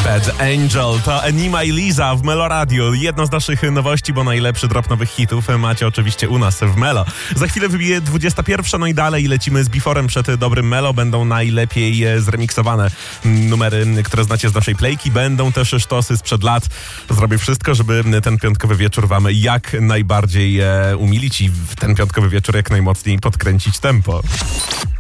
Bad Angel to Enima i Liza w Melo Radio. Jedno z naszych nowości, bo najlepszy drop nowych hitów macie oczywiście u nas w Melo. Za chwilę wybije 21, no i dalej lecimy z Beforem przed dobrym Melo. Będą najlepiej zremiksowane numery, które znacie z naszej playki. Będą też sztosy sprzed lat. Zrobię wszystko, żeby ten piątkowy wieczór wam jak najbardziej umilić i w ten piątkowy wieczór jak najmocniej podkręcić tempo.